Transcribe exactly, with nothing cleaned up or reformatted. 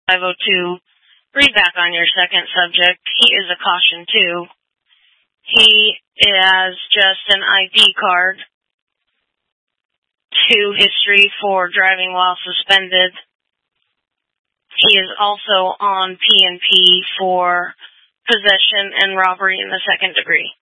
five oh two, read back on your second subject. He is a caution two. He has just an I D card, two history for driving while suspended. He is also on P and P for possession and robbery in the second degree.